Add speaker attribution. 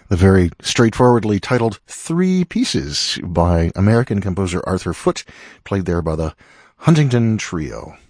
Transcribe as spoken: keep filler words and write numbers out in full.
Speaker 1: The very straightforwardly titled Three Pieces by American composer Arthur Foote, played there by the Huntington Trio.